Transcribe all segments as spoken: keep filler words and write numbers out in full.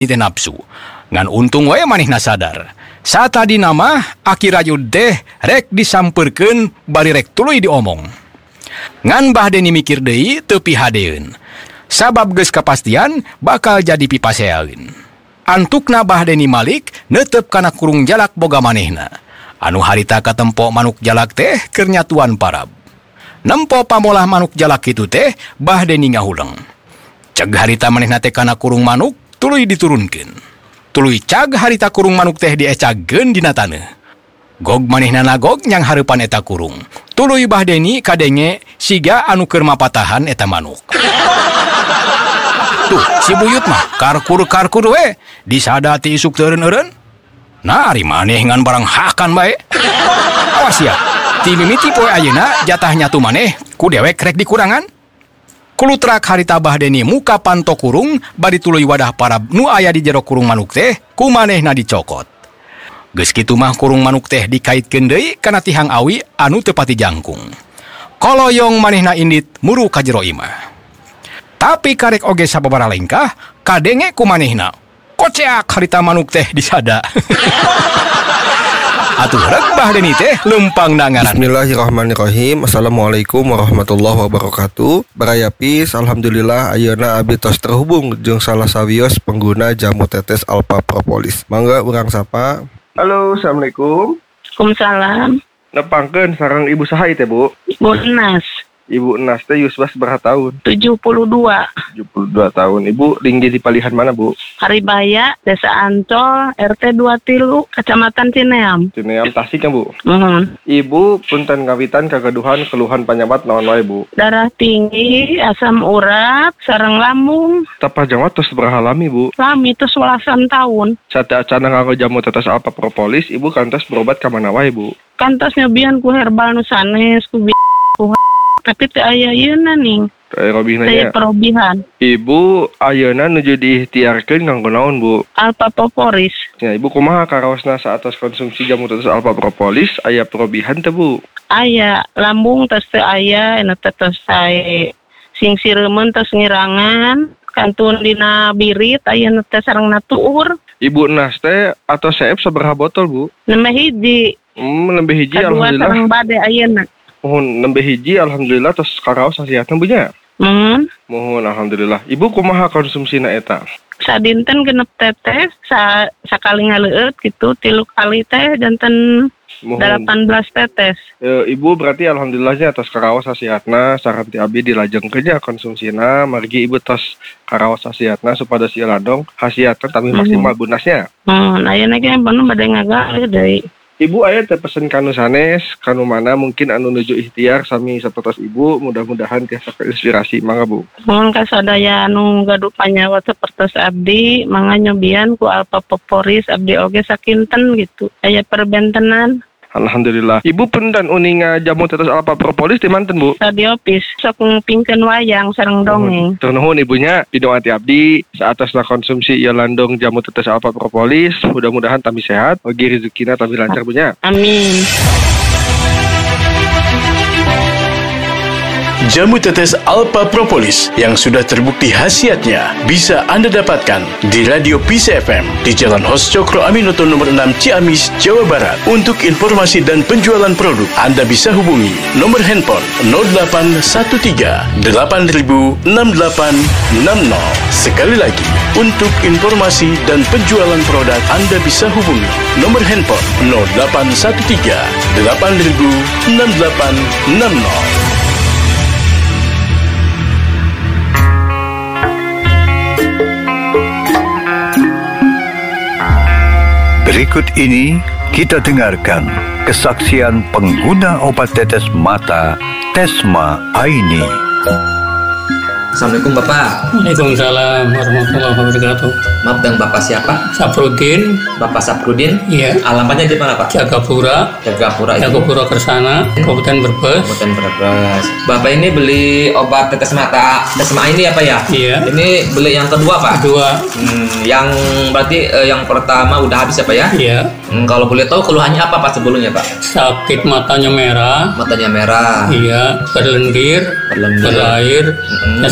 teh nafsu. Ngan untung wae manehna sadar. Satadi nama aki rayud teh rek disampeurkeun bari rek tuluy diomong. Ngan Mbah Deni mikir deui teu pihadeun. Sabab geus kapastian bakal jadi pipaseaeun. Antukna Mbah Deni Malik neuteup kana kurung jalak boga manehna. Anu harita katempo manuk jalak teh keur nyatuan parab. Nempo pamolah manuk jalak kitu teh Mbah Deni ngahuleng. Ceg harita manehna teh kana kurung manuk tuluy diturunkeun. Tuluy cag harita kurung manuk teh diecagkeun dina taneuh. Gog manehna nagog nyang hareupan eta kurung. Tuluy Mbah Deni kadenge siga anu keur mapatahan eta manuk. Tuh, si buyut mah karkur-karkur we, disada ti isuk teu eureun-eureun. Nah, ari maneh ngan barang hakan bae. Awas ya, ti mimiti poe ayeuna jatah nyatu maneh ku dewek rek dikurangan. Kulutrak harita Mbah Deni muka panto kurung bari tuluy wadah parab nu aya di jero kurung manuk teh ku manehna dicokot. Geus kitu mah kurung manuk teh dikaitkeun deui kana tihang awi anu teu pati jangkung. Koloyong manehna indit muru ka jero imah. Tapi karek oge sababaraha lengkah kadenge ku manehna. Koceak harita manuk teh disada. Atuh rek Mbah Deni teh lempang nangaran. Bismillahirrahmanirrahim. Assalamualaikum warahmatullahi wabarakatuh. Barayapis, alhamdulillah ayeuna abdi tos terhubung jeung salah sawios pengguna jamu tetes Alpha Propolis. Mangga urang sapa. Halo, assalamualaikum. Waalaikumsalam. Nepangkeun sareng Ibu saha ieu teh, Bu? Ibu Nas. Ibu Nas teh yuswa sabaraha tahun? tujuh puluh dua. tujuh puluh dua tahun. Ibu tinggi di palihan mana, Bu? Haribaya, Desa Ancol, R T dua tilu, Kecamatan Cineam. Cineam Tasik kan, Bu? Mohon. Ibu punten ngawitan kagaduhan keluhan panyamat naon wae, Bu? Darah tinggi, asam urat, sareng lambung. Tapa jawat tos sabaraha lami, Bu? Lami tos welasan tahun. Sate acana nganggo jamu tetes Alpha Propolis, Ibu kantos berobat ka mana wae, Bu? Kantos nyobian ku herbal nu sanes, ku bi- ku tapi teu aya yeuna ning. Teu robihna Teu nya. perobihan. Ibu ayeuna nuju diikhtiarkeun nganggo naon, Bu? Alpha Propolis. Ya, Ibu kumaha karaosna saatos konsumsi jamu tetes Alpha Propolis aya perobihan teu, Bu? Aya lambung tos teu aya, anu teh tos sae sing sireumeun tos ngirangan, kantun dina birit aya nu teh sareng natuur. Ibu Nas teh atau seep sabaraha botol, Bu? Nembe hiji. Hmm, nembe hiji Kadua alhamdulillah. sareng bade ayeuna. Mohon nembe hiji alhamdulillah tos karaos hasiatna Bu nya. Mohon. Mohon alhamdulillah. Ibu kumaha konsumsina eta? Sadinten genep tetes, sa sakali ngaleueut gitu, tilu kali teh janten Mohon. delapan belas tetes. E, Ibu berarti alhamdulillahnya tos karaos hasiatna saran ti abdi dilajengkeun nya konsumsina, margi Ibu tos karaos hasiatna supados ieu ladong hasiatna tapi maksimal bunasnya. Mohon ayeuna ge bener bade ngagalih deui. Ibu aya teh pesen kanu sanes, kanu mana mungkin anu nuju ikhtiar sami sapertos Ibu, mudah-mudahan tiasa inspirasi mangga Bu. Mohon kasadaya anu gaduh panyawa sapertos abdi, mangga nyobian ku Alpha Propolis abdi oge sakinten gitu. Aya perbentenan. Alhamdulillah. Ibu punten uninga jamu tetes Alpha Propolis di manten Bu? Radiopis sok ngpingkeun wayang sareng dongeng. Tur nuhun ibunya, pidong ati abdi saatasna konsumsi ieu landong jamu tetes Alpha Propolis, mudah-mudahan tampi sehat, ogi rezekina tampi lancar bunya. Amin. Jamu tetes Alpha Propolis yang sudah terbukti khasiatnya bisa Anda dapatkan di Radio Peace F M di Jalan Hos Cokro Aminoto nomor enam Ciamis, Jawa Barat. Untuk informasi dan penjualan produk, Anda bisa hubungi nomor handphone nol delapan satu tiga delapan nol enam delapan enam nol. Sekali lagi, untuk informasi dan penjualan produk, Anda bisa hubungi nomor handphone nol delapan satu tiga delapan nol enam delapan enam nol. Berikut ini kita dengarkan kesaksian pengguna obat tetes mata Tesma Aini. Assalamualaikum Bapak. Waalaikumsalam warahmatullahi wabarakatuh. Maaf, dengan Bapak siapa? Saprudin. Bapak Saprudin? Iya. Alamatnya di mana Pak? Jagapura. Jagapura itu. Jagapura Kersana, Kabupaten Brebes. Kabupaten Brebes. Bapak ini beli obat tetes mata Tesma ini apa ya? Iya. Ini beli yang kedua Pak? Kedua. Hmm, yang berarti eh, yang pertama udah habis ya Pak ya? Iya. Hmm, kalau boleh tahu keluhannya apa Pak sebelumnya Pak? Sakit matanya merah. Matanya merah. Iya. Berlendir. Berlendir. Berair. Mm-hmm.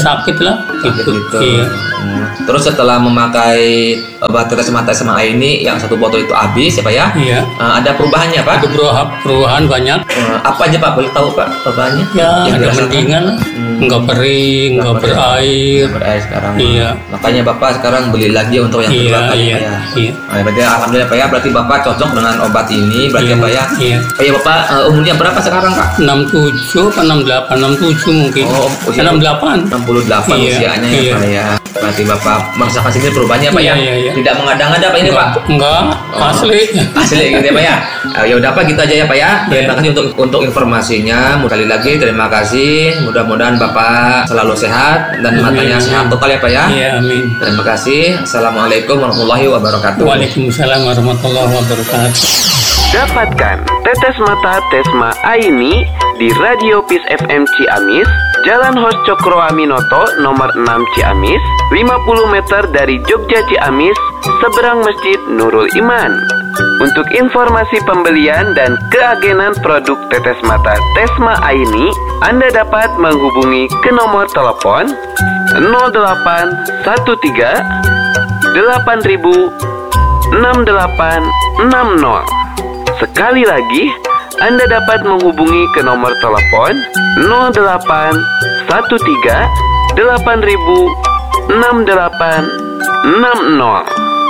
sakit lah. Sakit Gitu. gitu. Iya. Hmm. Terus setelah memakai obat tetes mata S M A ini yang satu botol itu habis ya Pak ya? Iya. Eh, ada perubahannya Pak? Ada perubahan, perubahan banyak. Eh, apa aja Pak? Boleh tahu Pak perubahannya? Ya, Yang ada dirasakan? mendingan lah. Hmm. Nggak perih, nggak Nggak perih. berair. Berair sekarang. Iya. Makanya Bapak sekarang beli lagi untuk yang Iya, kedua kali iya, Pak ya. iya. Nah, berarti alhamdulillah Pak ya, berarti Bapak cocok dengan obat ini, berarti Iya, Pak ya. iya. Pak ya Bapak eh, umurnya berapa sekarang Pak? enam puluh tujuh apa enam puluh delapan? enam puluh tujuh mungkin. Oh, usia- enam puluh delapan. enam puluh delapan Iya, usianya ya iya. Pak ya. Berarti Bapak merasakan sendiri perubahannya Pak Iya, ya. iya, iya. Tidak mengada-ngada Pak ini Pak. Enggak, Oh. asli. Asli gitu ya Pak ya. Eh, ya udah Pak gitu aja ya Pak ya. Terima Iya. kasih untuk untuk informasinya. Sekali lagi terima kasih. Mudah-mudahan Bapak selalu sehat dan Amin, matanya amin. sehat total ya Pak ya. Iya, amin. Terima kasih. Assalamualaikum warahmatullahi wabarakatuh. Waalaikumsalam warahmatullahi wabarakatuh. Dapatkan tetes mata Tesma Aini di Radio Peace F M Ciamis, Jalan Hos Cokro Aminoto nomor enam Ciamis, lima puluh meter dari Jogja Ciamis, seberang Masjid Nurul Iman. Untuk informasi pembelian dan keagenan produk tetes mata Tesma Aini, Anda dapat menghubungi ke nomor telepon nol delapan satu tiga delapan ribu enam delapan enam nol. Sekali lagi, Anda dapat menghubungi ke nomor telepon nol delapan satu tiga delapan ribu enam delapan enam nol.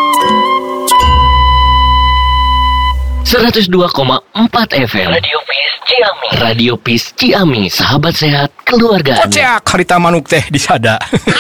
seratus dua koma empat F M Radio Peace Ciamis. Radio Peace Ciamis, sahabat sehat keluarga Anda. Koceak harita manuk teh disada.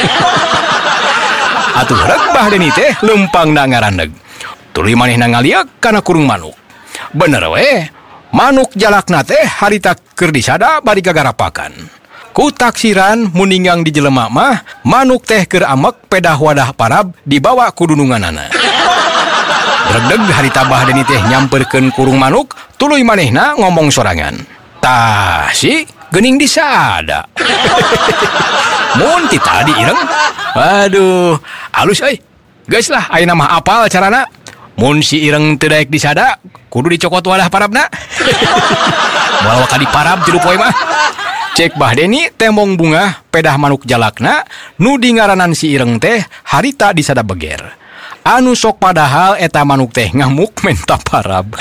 Atuh rek bahdeni teh lempang na ngarandeg. Tuluy manehna ngaliak kana kurung manuk. Bener we, manuk jalakna teh harita keur disada bari gagarapakan. Ku taksiran muninggang di jelema mah manuk teh keur amek pedah wadah parab dibawa ku dununganana. Dregdeg harita bahdeni teh nyamperkeun kurung manuk, tuluy manehna ngomong sorangan. Tah si geuning disada. Mun ti tadi ireng. Aduh, alus euy. Geus lah ayeuna mah apal carana. Mun si ireng teu daek disada, kudu dicokot wadah parabna. Moal kali parab tilu poe mah. Cek bahdeni tembong bunga pedah manuk jalakna nu dingaranan si ireng teh harita disada beger. Anu sok padahal eta manuk teh ngamuk menta parab.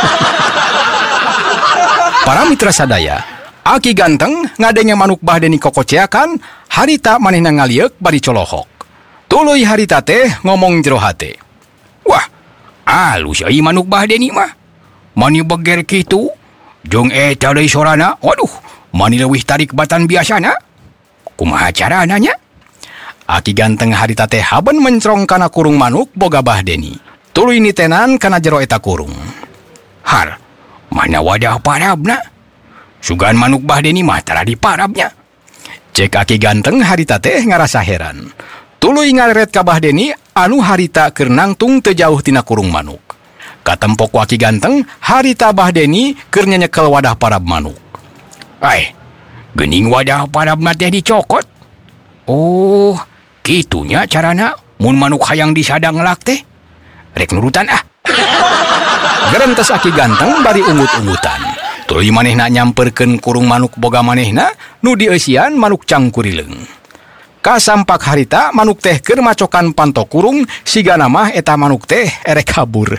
Para mitra sadaya, aki ganteng ngadenge manuk bahdeni kokoceakan, harita manehna ngaliek bari colohok. Tuluy harita teh ngomong jero hate. Wah, alus euy manuk bahdeni mah. Mani beger kitu, jeung eta deui sorana. Waduh, mani leuwih tarik batan biasana. Kumaha carana nya? Aki ganteng harita teh haben mencrong kana kurung manuk boga bahdeni. Tuluy nitenan kana jero eta kurung. Har, mana wadah parabna? Sugan manuk bahdeni mah tara di parabnya. Cek aki ganteng harita teh ngarasa heran. Tuluy ngareret ka bahdeni anu harita keur nangtung teu jauh tina kurung manuk. Katempok aki ganteng harita bahdeni keur nyenyekel wadah parab manuk. Ai, geuning wadah parabna teh dicokot. Oh, kitunya carana mun manuk hayang disada ngelak teh. Rek nurutan ah. Gerentes aki ganteng bari ungut-ungutan. Tuluy manehna nyamperkeun kurung manuk boga manehna nu dieusian manuk cangkurileung. Kasampak harita manuk teh keur macokan panto kurung sigana mah eta manuk teh erek kabur.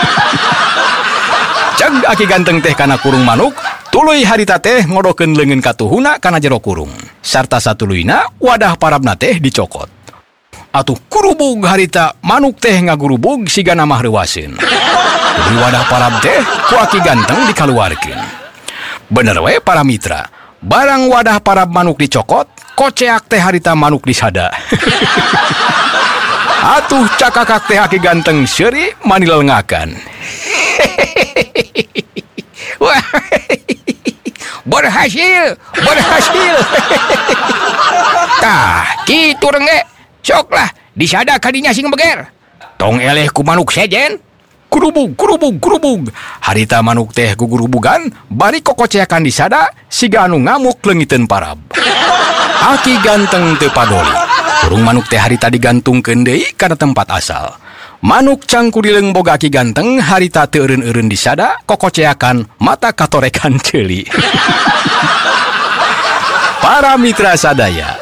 Ceg aki ganteng teh kana kurung manuk, tuluy harita teh ngodokeun leungeun ka tuhuna kana jero kurung. Sarta satuluyna wadah parabna teh dicokot. Atuh kurubug harita manuk teh ngagurubug sigana mah reuwaseun. Tuluy wadah parab teh ku aki ganteng dikaluarkeun. Bener we para mitra, barang wadah parab manuk dicokot, koceak teh harita manuk disada. Atuh cakakak teh aki ganteng seuri manileungakan. Wah, berhasil, berhasil. Tah, kitu rengge. Soklah, disada kadinya sing beger. Tong eleh ku manuk sejen. Kurubug, kurubug, kurubug. Harita manuk teh gugurubugan, bari kokoceakan disada, siga anu ngamuk leungiteun parab. Aki ganteng teu padoli. Kurung manuk teh harita digantungkeun deui kana tempat asal. Manuk cangkurileung boga aki ganteng, harita teu eureun-eureun disada, kokoceakan mata katorekan ceuli. Para mitra sadaya,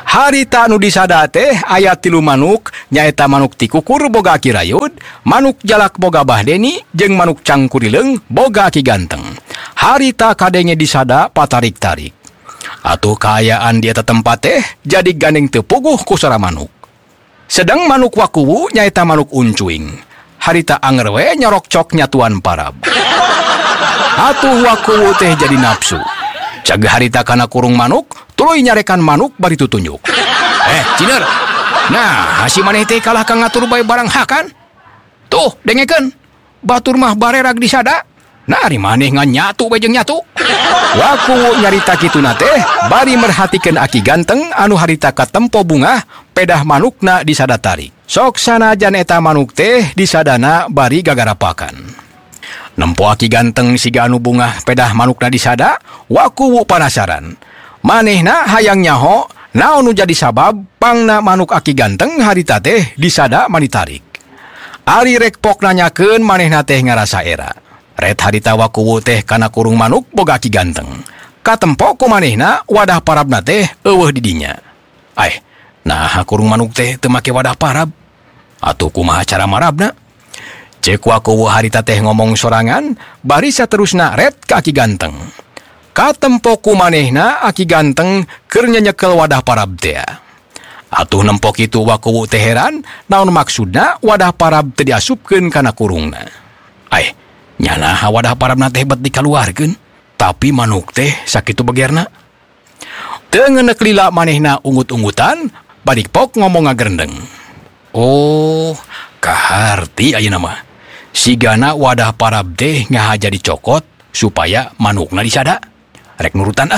Harita anu disada teh aya tilu manuk nyaeta manuk tikukur boga aki rayud, manuk jalak boga bahdeni, jeung manuk cangkurileung boga aki ganteng. Harita kadenge disada patarik-tarik. Atuh kaayaan di eta tempat teh jadi gandeng teu puguh ku sora manuk. Sedang manuk wakuwu nyaeta manuk uncuing. Harita anger we nyorok cok nyatuan parab. Atuh wakuwu teh jadi nafsu. Jaga harita kana kurung manuk, tuluy nyarekan manuk bari tutunjuk. Eh, Ciner. Nah, hasi maneh teh kalah ka ngatur bae barang hakan. Tuh, dengekeun. Batur mah barerag disada. Nah, ari maneh ngan nyatu bae jeung nyatu. Wakuwu nyarita kituna teh bari merhatikeun aki ganteng anu harita katempo bunga pedah manukna disada tarik. Sok sanajan eta manuk teh disadana bari gagarapakan. Nempo aki ganteng siga anu bunga pedah manukna disada, wakuwu panasaran. Manehna hayang nyaho naon nu jadi sabab pangna manuk aki ganteng harita teh disada mani tarik. Ari rek pok nanyakeun manehna teh ngarasa era. Ret harita wakuwu teh kana kurung manuk boga aki ganteng. Katempo ku manehna wadah parabna teh eueuh di dinya. Ai, nah kurung manuk teh teu make wadah parab. Atuh kumaha cara marabna? Cek wakuwu harita teh ngomong sorangan, bari saterusna ret ka aki ganteng. Katempo ku manehna aki ganteng keur nyenyekel wadah parab teh. Atuh nempo kitu wakuwu teh heran, naon maksudna wadah parab teu diasupkeun kana kurungna. Ai, nyana wadah parabna teh bet dikaluarkeun, tapi manuk teh sakitu begerna. Teu ngeuneuk lila manehna ungut-ungutan, bari pok ngomong ngagerendeng. Oh, kaharti ayeuna mah. Sigana wadah parab teh ngahaja dicokot supaya manukna disada. Rek nurutan ah.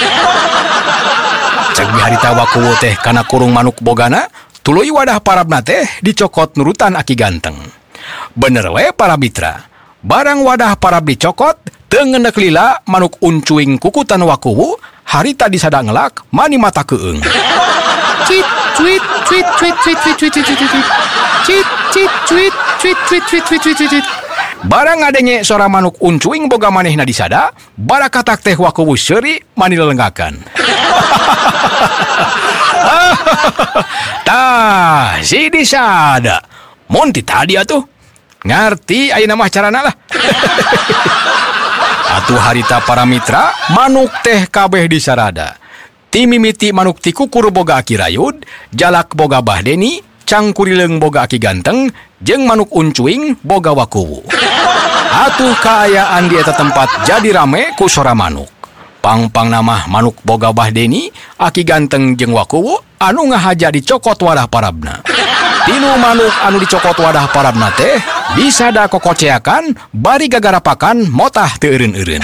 Cek di harita wakuwu teh kana kurung manuk bogana, tuluy wadah parabna teh dicokot nurutan aki ganteng. Bener we para mitra. Barang wadah parab dicokot, teu ngeuneuk lila manuk uncuing kukutan wakuwu, harita disada ngelak mani mata keueung. Cit cuit cuit cuit cuit cuit cuit cuit cuit cit cit cuit cuit cuit cuit cuit cuit cuit. Barang ngadenge sora manuk uncuing boga manehna disada, barakatak teh wakuwu seuri mani lelenggakan. Tah, si disada. Mun ti tadi atuh. Ngarti ayeuna mah carana lah. Atuh harita para mitra, manuk teh kabeh disarada. Ti mimiti manuk ti kukur boga aki rayud, jalak boga bahdeni, cangkurileung boga aki ganteng, jeung manuk uncuing boga wakuwu. Atuh kaayaan di eta tempat jadi rame ku sora manuk. Pang-pang nama manuk boga bahdeni, aki ganteng jeung wakuwu anu ngahaja dicokot wadah parabna. Tinu manuk anu dicokot wadah parabna teh disada kokoceakan bari gagarapakan motah teu eureun-eureun.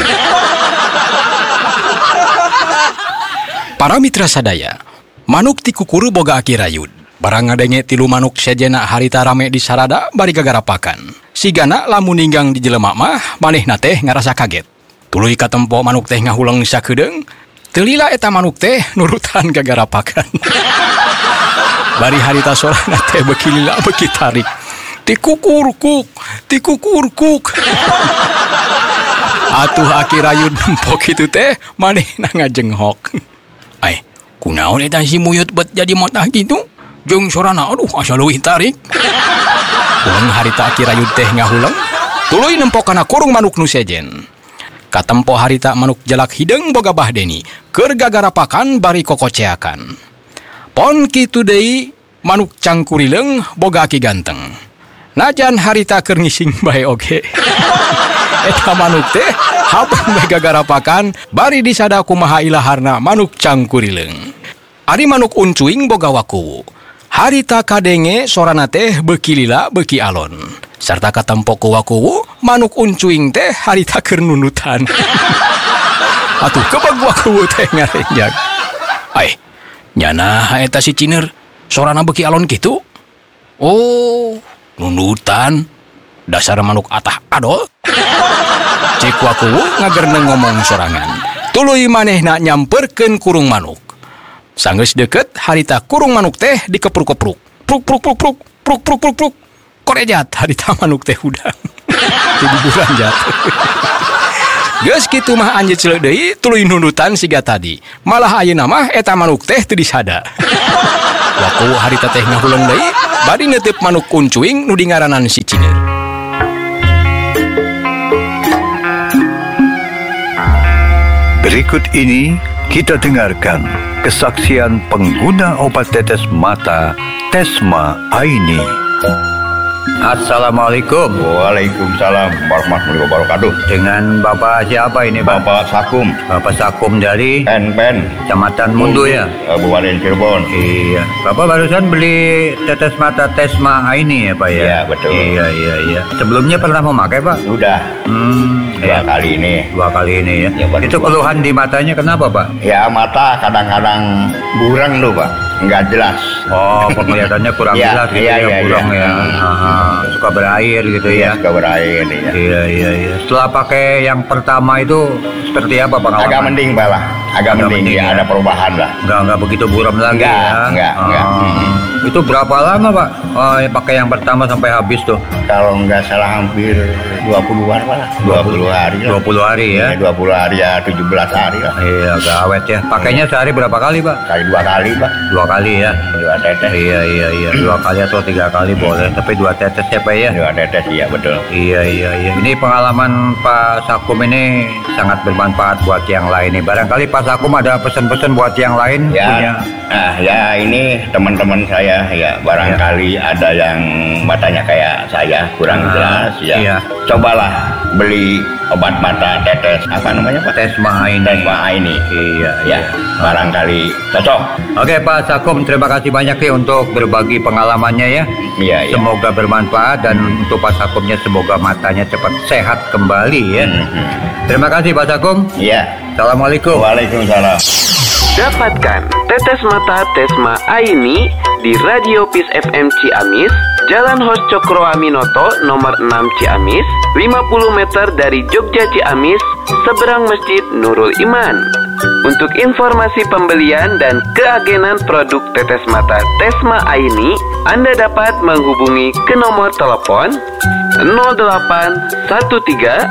Para mitra sadaya, manuk ti kukuru boga aki rayud. Barang ngadenge tilu manuk sejena harita rame di sarada bari gagarapakan. Sigana lamun ninggang di jelema mah manehna teh ngarasa kaget. Tuluy katempo manuk teh ngahuleng sakedeung, teu lila eta manuk teh nurutan gagarapakan. Bari harita sorana teh beuki lila beuki tarik. Ti kukurkuk, ti kukurkuk. Atuh aki rayud nempo kitu teh manehna ngajenghok. Ai, kunaon eta si muyut bet jadi motah gitu? Jeung sorana aduh asa leuwih tarik. Ulang harita aki rayud teh ngahuleng, tuluy nempo kana kurung manuk nu sejen. Katempo harita manuk jalak hideung boga bahdeni, keur gagarapakan bari kokoceakan. Pon kitu deui manuk cangkurileung boga aki ganteng. Najan harita keur ngising bae oge. Eta manuk teh habang bae gagarapakan bari disada kumaha ilaharna manuk cangkurileung. Ari manuk uncuing boga wakuwu. Harita kadenge sorana teh beuki lila beuki alon. Sarta katempo ku wakuwu manuk uncuing teh harita keur nunutan. Atuh kebag wakuwu teh ngarenjak. Ai, nyana eta si Ciner sorana beuki alon kitu? Oh, nunutan. Dasar manuk atah adol. Cek wakuwu ngagerneung ngomong sorangan. Tuluy manehna nyamperkeun kurung manuk. Sanggeus deukeut harita kurung manuk teh dikepruk-kepruk. Pruk pruk pruk pruk pruk pruk pruk pruk. Korejat harita manuk teh udang. Di buburan jat. Geus kitu mah anjeun ceuleuh deui tuluy nunutan siga tadi. Malah ayeuna mah eta manuk teh teu disada. Waku harita teh ngahuleung deui bari neuteup manuk kuncuing nu dingaranan si Cineur. Berikut ini kita dengarkan kesaksian pengguna obat tetes mata Tesma Aini. Assalamualaikum. Waalaikumsalam warahmatullahi wabarakatuh. Dengan Bapak siapa ini, Pak? Bapak Sakum. Bapak Sakum dari Pen Pen, Kecamatan Mundu ya? Kabupaten Cirebon. Iya. Bapak barusan beli tetes mata Tesma Aini ya, Pak ya? Iya, betul. Iya, iya, iya. Sebelumnya pernah memakai, Pak? Sudah. Hmm, dua ya. kali ini. Dua kali ini ya. Ya, Itu keluhan di matanya kenapa, Pak? Ya, mata kadang-kadang burang tuh, Pak. Enggak jelas. Oh, penglihatannya kurang ya, jelas gitu iya, ya, iya, burung iya. ya. Aha, suka berair gitu Iya, ya. suka berair ya. Iya, iya, iya. Setelah pakai yang pertama itu seperti apa pengalaman? Agak mending, Pak lah. Agak, Agak mending, mending ya, ya. ada perubahan lah. Enggak, enggak begitu buram lagi Enggak, ya. enggak, Ah. enggak. Hmm. Itu berapa lama, Pak? Oh, ya, pakai yang pertama sampai habis tuh? Kalau enggak salah hampir dua puluhan Pak lah. dua puluh hari lah. dua puluh hari ya. Iya, dua puluh hari ya, tujuh belas hari lah. Iya, agak awet ya. Pakainya sehari berapa kali, Pak? Kali dua kali, Pak. Dua kali ya. Dua tetes. Iya, iya, iya. Dua kali atau tiga kali boleh. Tapi dua tetes ya, Pak ya? Dua tetes, iya betul. Iya, iya, iya. Ini pengalaman Pak Sakum ini sangat bermanfaat buat yang lain nih. Barangkali Pak Sakum ada pesan-pesan buat yang lain Ya, punya. nah ya ini teman-teman saya ya barangkali ada yang matanya kayak saya kurang Ah, jelas ya. iya. Cobalah beli obat mata tetes apa namanya Pak? Tesma Aini. Tesma Aini. Iya, Ya, barangkali cocok. Oke Pak Sakum, terima kasih banyak ya untuk berbagi pengalamannya ya. Iya, iya. Semoga bermanfaat dan untuk Pak Sakumnya semoga matanya cepat sehat kembali ya. Hmm. Terima kasih Pak Sakum. Iya. Assalamualaikum. Waalaikumsalam. Dapatkan tetes mata Tesma Aini di Radio Peace F M Ciamis, Jalan Hos Cokro Aminoto nomor enam Ciamis, lima puluh meter dari Jogja Ciamis, seberang Masjid Nurul Iman. Untuk informasi pembelian dan keagenan produk tetes mata Tesma Aini, Anda dapat menghubungi ke nomor telepon nol delapan satu tiga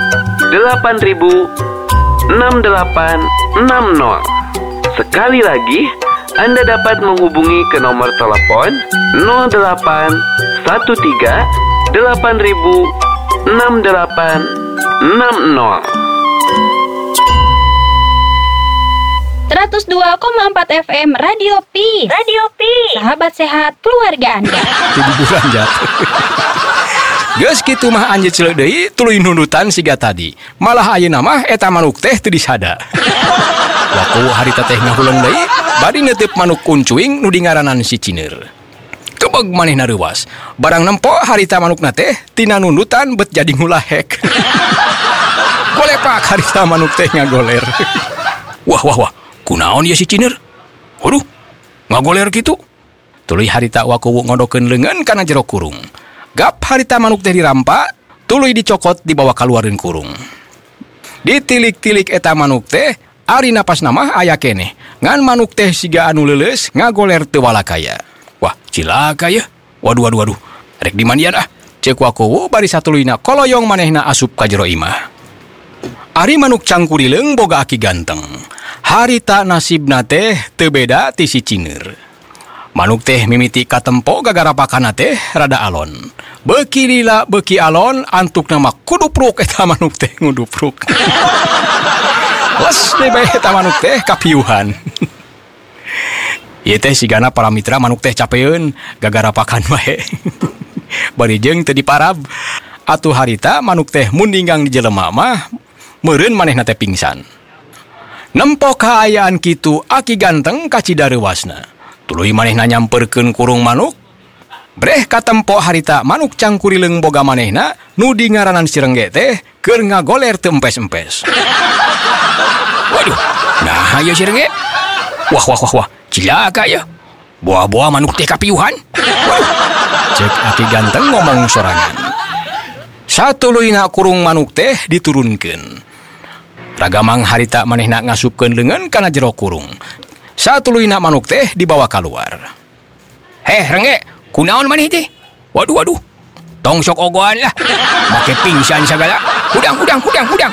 delapan ribu enam delapan enam nol. Sekali lagi, Anda dapat menghubungi ke nomor telepon nol delapan satu tiga delapan ribu enam delapan enam nol. seratus dua koma empat F M Radio Peace. Radio Peace. Sahabat sehat keluarga Anda. Jadi bulan jatuh. Geus kitu mah anjeun ceuleuh deui tuluy nundutan siga tadi. Malah ayeuna mah eta manuk teh teu disada. Waku harita teh ngahuleung deui bari neuteup manuk kuncuing nu dingaranan si Cineur. Kebeg manehna reuwas. Barang nempo harita manukna teh tina nundutan bet jadi ngulahek. Golepak harita manuk teh ngagoler. Wah wah wah, kunaon ya si Cineur? Waduh, ngagoler kitu. Tuluy harita waku ngodokeun leungeun kana jero kurung. Gap harita manuk teh dirampa, tuluy dicokot dibawa kaluareun kurung. Ditilik-tilik eta manuk teh, ari napas nama aya keneh. Ngan manuk teh siga anu leuleus ngagoler teu walakaya. Wah, cilaka ya. Waduh waduh waduh. Rek di mandian ah. Ceuk wakowo bari satuluyna koloyong manehna asup ka jero imah. Ari manuk cangkurileung boga aki ganteng. Harita nasibna teh teu beda ti si Cineur. Manuk teh mimiti katempo gagarapakanna teh rada alon. Beuki lila beuki alon antuk nama kudupruk eta manuk teh ngudupruk. Les deh bae eta manuk teh kapiuhan. Ieu teh sigana para mitra manuk teh capeun gagarapakan bae. Bari jeung teu diparab. Atuh harita manuk teh mundinggang di jelema mah meureun manehna teh pingsan. Nempo kaayaan kitu aki ganteng kacida reuasna. Tuluy manehna nyamperkeun kurung manuk. Breh katempo harita manuk cangkurileung boga manehna nu dingaranan sirengge teh keur ngagoler teu empes-empes. Waduh, nah ieu sirengge. Wah wah wah wah, cilaka ya. Buah-buah manuk teh kapiuhan. Waduh. Cek aki ganteng ngomong sorangan. Satuluyna kurung manuk teh diturunkeun. Ragamang harita manehna ngasupkeun leungeun kana jero kurung. Satuluyna manuk teh dibawa keluar. Heh, rengge, kunaon maneh teh? Waduh, waduh. Tong sok ogoan lah. Make pingsan sagala. Hudang, hudang, hudang, hudang.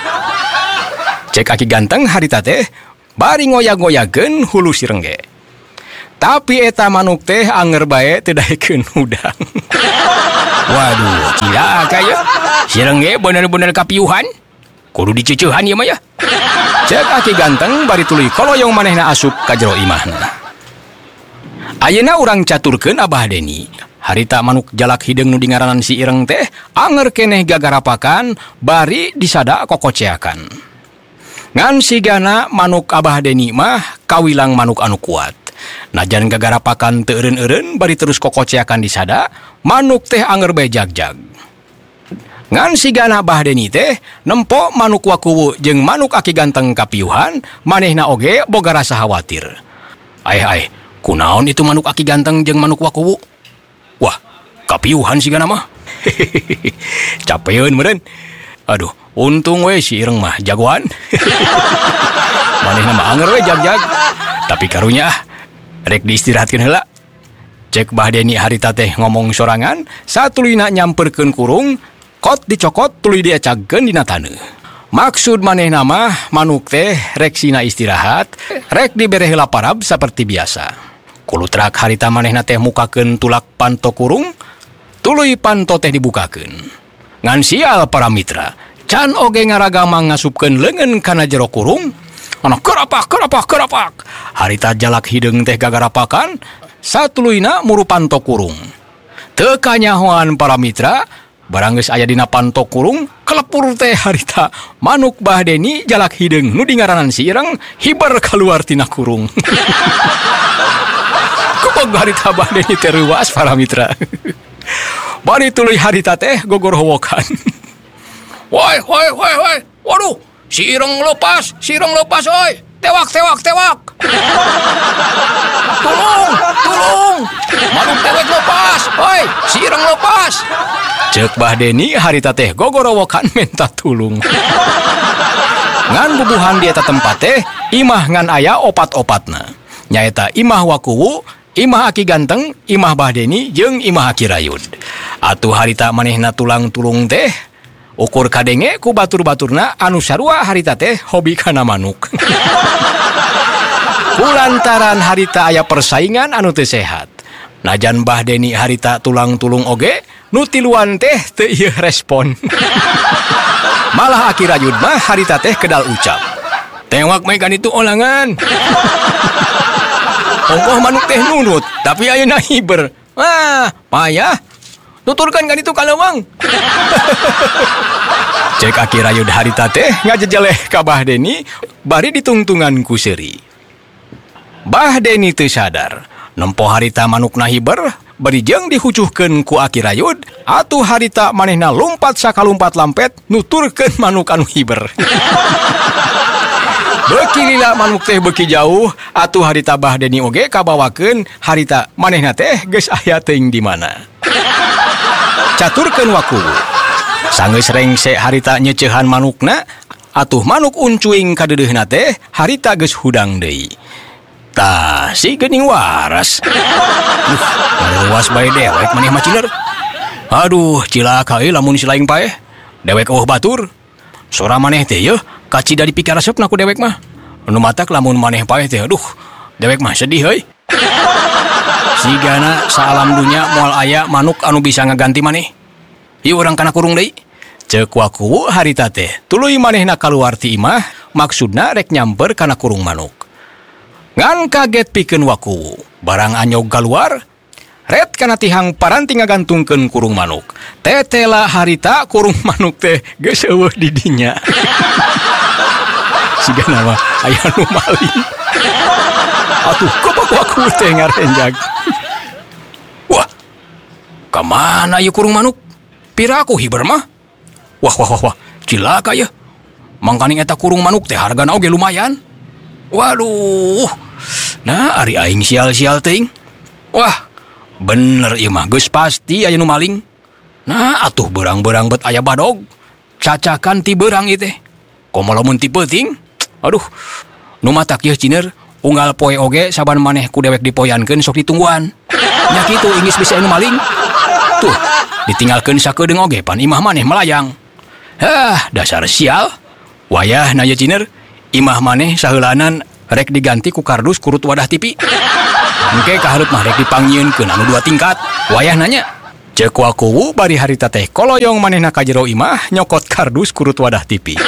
Cek aki ganteng harita teh bari ngoyak-ngoyakeun hulu si rengge. Tapi eta manuk teh anger bae teu daekeun hudang. Waduh, cilaka ya. Sireng ge bener-bener kapiuhan. Kudu diceuceuhan ieu mah ya. Cek Aki Ganteng bari tuluy koloyong manehna asup ka jero imahna. Ayeuna urang caturkeun Abah Deni. Harita manuk jalak hideung nu dingaranan si ireng teh anger keneh gagarapakan bari disada kokoceakan. Ngan sigana manuk Abah Deni mah kawilang manuk anu kuat. Najan gagarapakan teu eureun-eureun bari terus kokoceakan disada, manuk teh anger bae jag-jag. Ngan sigana Abah Deni teh nempo manuk wakuwu jeung manuk Aki Ganteng kapiuhan, manehna oge boga rasa khawatir. Aih-aih, kunaon itu manuk Aki Ganteng jeung manuk wakuwu? Wah, kapiuhan sigana mah. Capeun meureun. Aduh, untung we si ireng mah jagoan. Manehna mah anger we jag-jag. Tapi karunya ah, rek diistirahatkeun heula. Cek Bah Deni harita teh ngomong sorangan, satuluyna nyamperkeun kurung, kot dicokot tuluy diacagkeun dina taneuh. Maksud manehna mah manuk teh rek sina istirahat, rek dibere heula parab saperti biasa. Kulutrak harita manehna teh mukakeun tulak panto kurung, tuluy panto teh dibukakeun. Ngan sial para mitra, can oge ngaragamang ngasupkeun leungeun kana jero kurung, ana kerapak kerapak kerapak. Harita jalak hideung teh gagarapakan, satuluyna muru panto kurung. Teu kanyahoan para mitra, barang geus aya dina panto kurung, kelepur teh harita manuk Bah Deni jalak hideung nu dingaranan si ireng hiber kaluar tina kurung. Kupog harita Bah Deni teh reuwas para mitra. Bari tuluy harita teh gogor howokan. Woi, woi, woi, woi. Waduh, si ireng lepas, si ireng lepas, oi. Tewak, tewak, tewak. Tolong, tolong. Manuk dewek lepas, oi. Si ireng lepas. Cek Bah Deni harita teh gogor howokan minta tulung. Ngan bubuhan di eta tempat teh imah ngan aya opat-opatna. Nyaeta imah wakuwu, imah Aki Ganteng, imah Bah Deni jeung imah Aki Rayud. Atuh harita manehna tulang tulung teh ukur kadenge ku batur-baturna anu sarua harita teh hobi kana manuk. Kulantaran harita aya persaingan anu teu sehat. Najan Bah Deni harita tulang tulung oge, nu tiluan teh teu ieu respon. Malah Aki Rayud mah harita teh kedal ucap. Tewak megan itu olangan. Ongkoh manuk teh nunut, tapi ayeuna hiber. Wah, payah. Tuturkan kan itu kalawang. Cek Aki Rayud harita teh ngajejeleh ka Bah Deni bari ditungtungan ku seuri. Bah Deni teu sadar, nempo harita manukna hiber bari jeung dihucuhkeun ku Aki Rayud, atuh harita manehna lumpat sakalumpat lampet nuturkeun manuk anu hiber. Beuki lila manuk teh beuki jauh, atuh harita Bah Deni oge kabawakeun harita manehna teh geus aya teuing di mana. Caturkeun wakuwu. Sanggeus rengse harita nyeuceuhan manukna, atuh manuk uncuing kadeudeuhna teh harita geus hudang deui. Tah, si geuning waras. Uh, ngaruas bae dewek maneh mah ciler. Aduh, cilaka euy lamun si laing paeh. Dewek eueuh batur. Sora maneh teh yeuh kacida dipikir resepna ku dewek mah. Nu matak lamun maneh paeh teh aduh, dewek mah sedih euy. Sigana saalam dunya moal aya manuk anu bisa ngaganti maneh. Ieu urang kana kurung deui. Ceuk wakuwu harita teh tuluy manehna kaluar ti imah, maksudna rek nyamper kana kurung manuk. Ngan kaget pikeun wakuwu, barang anyog kaluar, ret kana tihang paranti ngagantungkeun kurung manuk. Tetela harita kurung manuk teh geus eueuh di dinya. Sigana mah aya nu maling. Atuh, kopok wakuwu teh ngarenjag. Wah, kamana ieu kurung manuk? Piraku hiber mah? Wah, wah, wah, wah, cilaka ya. Mangkaning eta kurung manuk teh hargana oge lumayan. Waduh, nah ari aing sial-sial teuing. Wah, bener ieu mah geus pasti aya nu maling. Nah, atuh beurang-beurang bet aya badog. Cacakan ti beurang ieu teh. Komo lamun ti peuting. Aduh, nu matak ieu ciner, unggal poe oge saban maneh ku dewek dipoyankeun sok ditungguan. Nya kitu ingis bisa anu maling. Tuh, ditinggalkeun sakedeung oge pan imah maneh melayang. Hah, dasar sial. Wayah na ieu ciner, imah maneh saheulanan rek diganti ku kardus kurut wadah T V. engke kaharep mah rek dipanggieunkeun anu dua tingkat. Wayah nanya. Ceuk wakuwu bari harita teh koloyong manehna ka jero imah nyokot kardus kurut wadah T V.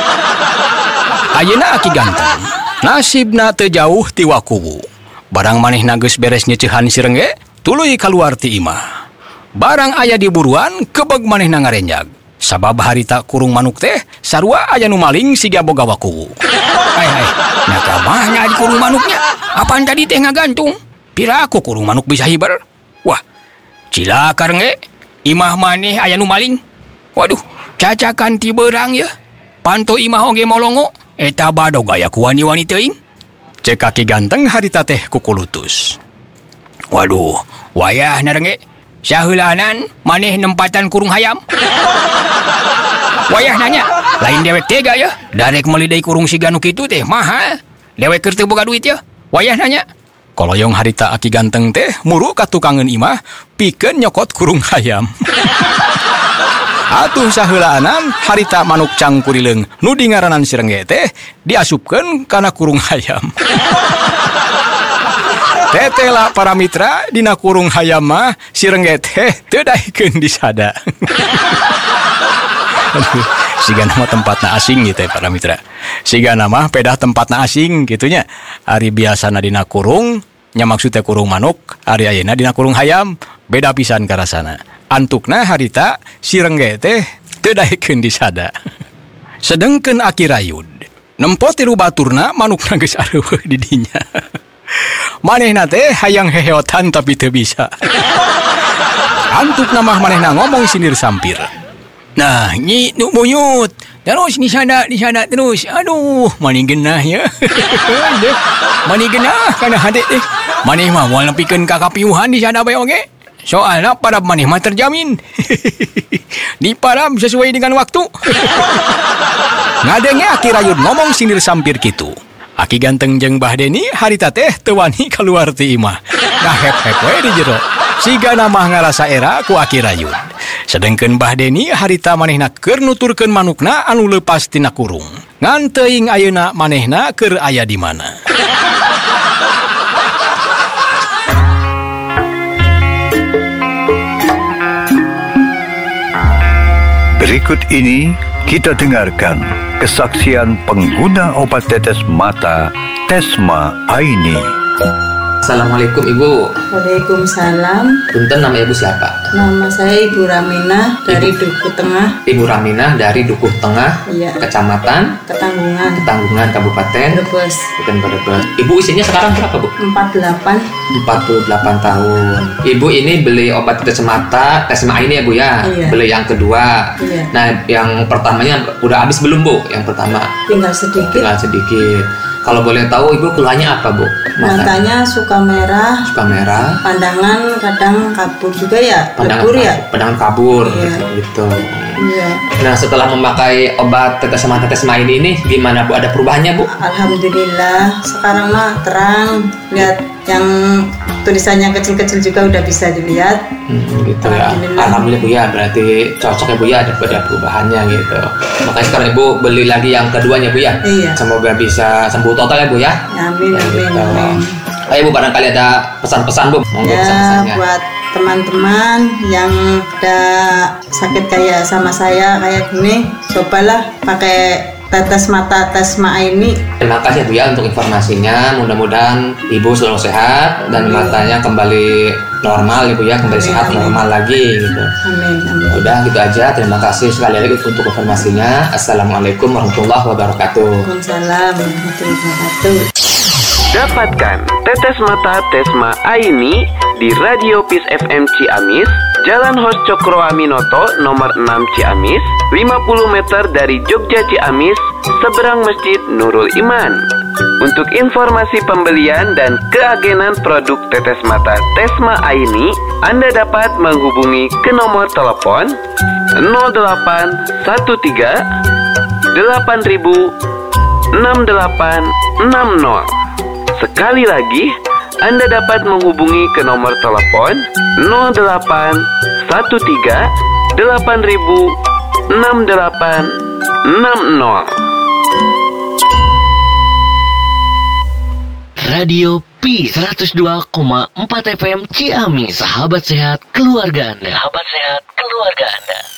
Ayeuna Aki ganteng, nasibna teu jauh ti wakuwu. Barang manehna geus beres nyeuceuhan si Rengge, tuluy kaluar ti imah. Barang aya di buruan kebeg manehna ngarenjag. Sabab harita kurung manuk teh sarua aya nu maling siga boga wakuwu. Hai hai, nya mah di kurung manuknya. Apaan tadi teh ngagantung? Piraku kurung manuk bisa hiber? Wah, cilaka Rengge, imah maneh aya nu maling. Waduh, cacakan ti beurang ya. Panto imah oge molongo, eta bado gaya ku wani-wani teuing. Cek Aki ganteng harita teh kukulutus. Waduh, wayah na Rengge. Saheulanan maneh nempatan kurung hayam. Wayah nanya, lain dewek tega ya. Darek meuli deui kurung siga nu kitu teh mahal. Dewek keur teu boga duit ya. Wayah nanya. Koloyong harita Aki ganteng teh muru ka tukangeun imah pikeun nyokot kurung hayam. Atuh saheulaanan harita manuk cangkurileung nu dingaranan si Rengge teh diasupkeun kana kurung hayam. Tetela para mitra dina kurung hayam mah si Rengge teh teu daekeun disada. Siga nama tempatna asing gitu ya para mitra. Siga nama pedah tempatna asing gitunya. Ari biasana dina kurung, nya maksudnya kurung manuk, ari ayeuna dina kurung hayam, beda pisan karasana. Antukna harita si Rengge teh teu daekeun disada. Sedengkeun Aki rayud, nempo tilu baturna manukna geus areueuh di dinya. Manehna teh hayang heheotan tapi teu bisa. Antukna mah manehna ngomong sinir sampir. Nah, nyi nu buyut. Terus di sana, di sana terus. Aduh, mani genah ya. Mani genah kana hade teh. Maneh mah moal nepikeun ka kapiuhan di sana bae oge. Soalna parab maneh mah terjamin. Diparab sesuai dengan waktu. Ngadenge Aki rayud ngomong sinir sampir kitu. Aki ganteng jeung Mbah Deni harita teh teu wani kaluar ti imah. Ngahep-hep we di jero. Siga namah ngarasa era ku Aki rayud. Sedengkeun Mbah Deni harita manehna keur nuturkeun manukna anu leupas tina kurung. Ngan teuing ayeuna manehna keur aya di mana. Berikut ini kita dengarkan kesaksian pengguna obat tetes mata Tesma Aini. Assalamualaikum Ibu. Waalaikumsalam. Punten, nama Ibu siapa? Nama saya Ibu Raminah dari Ibu. Dukuh Tengah. Ibu Raminah dari Dukuh Tengah, iya. Kecamatan Ketanggungan, Ketanggungan, Kabupaten Brebes. Bukan Brebes. Ibu usianya sekarang berapa, Bu? empat puluh delapan. empat puluh delapan tahun. Ibu ini beli obat tetes mata Tesma ini ya, Bu ya? Iya. Beli yang kedua. Iya. Nah, yang pertamanya udah habis belum, Bu? Yang pertama? Tinggal sedikit. Tinggal sedikit. Kalau boleh tahu Ibu keluhannya apa, Bu? Matanya suka merah. Suka merah. Pandangan kadang kabur juga ya. Pandangan kabur ya. Pandangan kabur. Iya. Gitu. Iya. Nah, setelah memakai obat tetes mata Tesma ini ini gimana, Bu? Ada perubahannya, Bu? Alhamdulillah. Sekarang mah terang. Lihat yang tulisannya kecil-kecil juga udah bisa dilihat. Hmm, gitu ya. Alhamdulillah, Bu ya. Berarti cocok ya, Bu ya, ada ada perubahannya gitu. Makanya sekarang Ibu beli lagi yang keduanya, Bu ya. Iya. Semoga bisa sembuh total ya, Bu ya. Amin, ya, amin, gitu. amin. Ayo, Bu, barangkali ada pesan-pesan, Bu. Monggo Ya, pesan-pesannya. buat teman-teman yang ada sakit kayak sama saya kayak gini, cobalah pakai tetes mata Tesma ini. Terima kasih, Bu ya, untuk informasinya. Mudah-mudahan Ibu selalu sehat dan matanya kembali normal, Ibu ya, kembali Amin, sehat amin. normal lagi gitu. Amin, amin. Udah gitu aja. Terima kasih sekali lagi untuk informasinya. Assalamualaikum warahmatullahi wabarakatuh. Waalaikumsalam warahmatullahi wabarakatuh. Dapatkan tetes mata Tesma Aini di Radio Peace F M Ciamis, Jalan Hos Cokro Aminoto nomor enam Ciamis, lima puluh meter dari Jogja Ciamis, seberang Masjid Nurul Iman. Untuk informasi pembelian dan keagenan produk tetes mata Tesma Aini, Anda dapat menghubungi ke nomor telepon nol delapan satu tiga delapan ribu enam delapan enam nol. Sekali lagi, Anda dapat menghubungi ke nomor telepon nol delapan satu tiga delapan ribu enam delapan enam nol. Radio P P seratus dua koma empat F M Ciamis, sahabat sehat keluarga Anda. Sahabat sehat keluarga Anda.